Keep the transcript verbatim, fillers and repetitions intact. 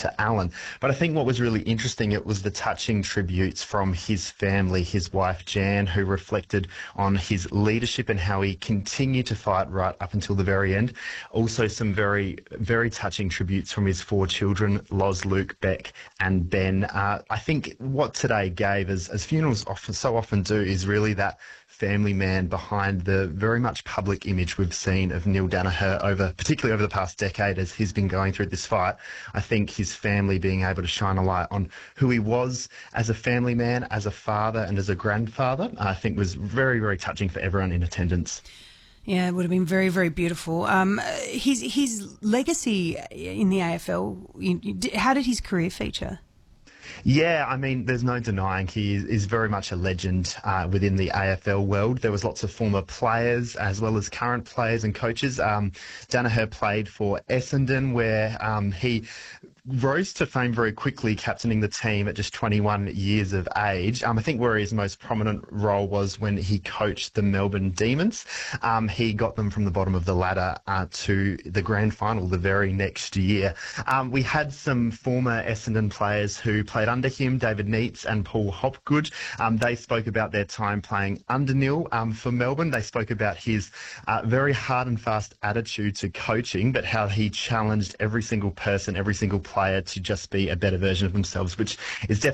to Alan. But I think what was really interesting, it was the touching tributes from his family, his wife Jan, who reflected on his leadership and how he continued to fight right up until the very end. Also some very, very touching tributes from his four children, Loz, Luke, Beck and Ben. Uh, I think what today gave, as, as funerals often, so often do, is really that family man behind the very much public image we've seen of Neil Daniher over, particularly over the past decade as he's been going through this fight. I think his family being able to shine a light on who he was as a family man, as a father and as a grandfather, I think was very, very touching for everyone in attendance. Yeah, it would have been very, very beautiful. Um, his his legacy in the A F L, how did his career feature? Yeah, I mean, there's no denying he is, is very much a legend uh, within the A F L world. There was lots of former players as well as current players and coaches. Um, Daniher played for Essendon, where um, he rose to fame very quickly, captaining the team at just twenty-one years of age. Um, I think where his most prominent role was when he coached the Melbourne Demons. Um, he got them from the bottom of the ladder uh, to the grand final the very next year. Um, we had some former Essendon players who played under him, David Neitz and Paul Hopgood. Um, they spoke about their time playing under Neil um, for Melbourne. They spoke about his uh, very hard and fast attitude to coaching, but how he challenged every single person, every single player to just be a better version of themselves, which is definitely